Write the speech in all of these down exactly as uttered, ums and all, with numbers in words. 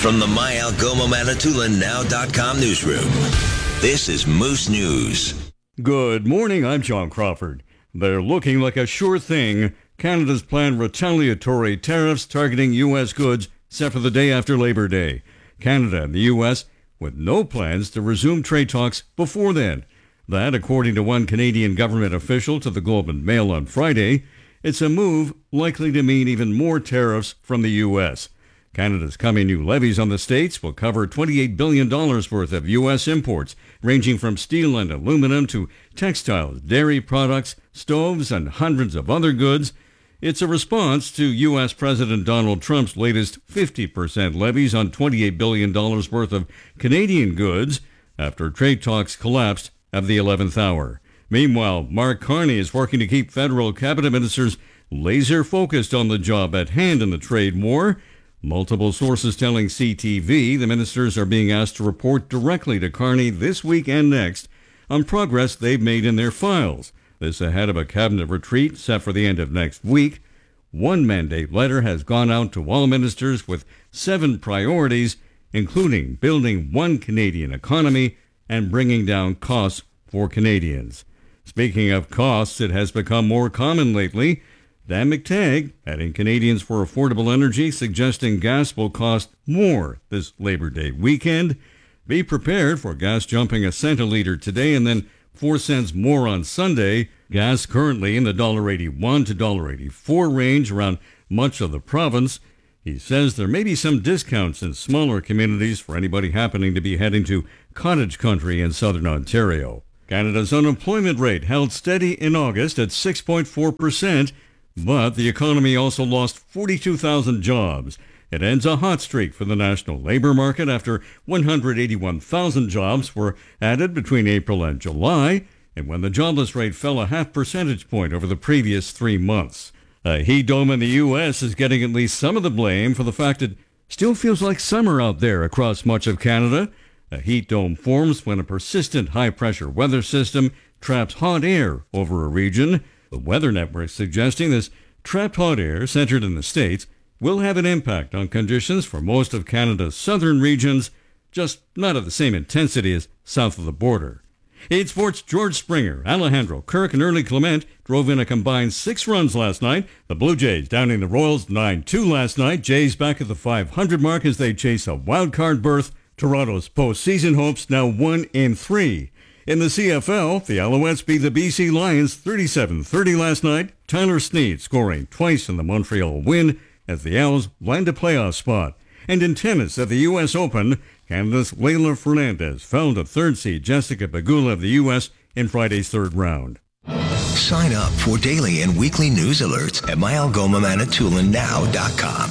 From the My Algoma Manitoulin Now dot com newsroom, this is Moose News. Good morning, I'm John Crawford. They're looking like a sure thing. Canada's planned retaliatory tariffs targeting U S goods set for the day after Labor Day. Canada and the U S with no plans to resume trade talks before then. That, according to one Canadian government official to the Globe and Mail on Friday, it's a move likely to mean even more tariffs from the U S. Canada's coming new levies on the states will cover twenty-eight billion dollars worth of U S imports, ranging from steel and aluminum to textiles, dairy products, stoves, and hundreds of other goods. It's a response to U S. President Donald Trump's latest fifty percent levies on twenty-eight billion dollars worth of Canadian goods after trade talks collapsed at the eleventh hour. Meanwhile, Mark Carney is working to keep federal cabinet ministers laser focused on the job at hand in the trade war. Multiple sources telling C T V the ministers are being asked to report directly to Carney this week and next on progress they've made in their files. This ahead of a cabinet retreat set for the end of next week. One mandate letter has gone out to all ministers with seven priorities, including building one Canadian economy and bringing down costs for Canadians. Speaking of costs, it has become more common lately. Dan McTagg, adding Canadians for Affordable Energy, suggesting gas will cost more this Labor Day weekend. Be prepared for gas jumping a cent a litre today and then four cents more on Sunday. Gas currently in the one dollar eighty-one to one dollar eighty-four range around much of the province. He says there may be some discounts in smaller communities for anybody happening to be heading to cottage country in southern Ontario. Canada's unemployment rate held steady in August at six point four percent. But the economy also lost forty-two thousand jobs. It ends a hot streak for the national labor market after one hundred eighty-one thousand jobs were added between April and July, and when the jobless rate fell a half percentage point over the previous three months. A heat dome in the U S is getting at least some of the blame for the fact it still feels like summer out there across much of Canada. A heat dome forms when a persistent high-pressure weather system traps hot air over a region. The Weather Network suggesting this trapped hot air centered in the States will have an impact on conditions for most of Canada's southern regions, just not at the same intensity as south of the border. In sports, George Springer, Alejandro Kirk, and Early Clement drove in a combined six runs last night. The Blue Jays downing the Royals nine two last night. Jays back at the five hundred mark as they chase a wild card berth. Toronto's postseason hopes now one in three. In the C F L, the Alouettes beat the B C Lions thirty-seven thirty last night. Tyler Snead scoring twice in the Montreal win as the Owls land a playoff spot. And in tennis at the U S Open, Canada's Leylah Fernandez found a third seed Jessica Pegula of the U S in Friday's third round. Sign up for daily and weekly news alerts at My Algoma Manitoulin Now dot com.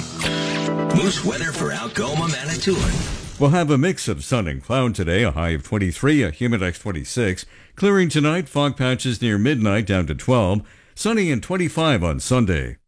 Moose weather for Algoma Manitoulin. We'll have a mix of sun and cloud today, a high of twenty-three, a humidex twenty-six. Clearing tonight, fog patches near midnight down to twelve. Sunny and twenty-five on Sunday.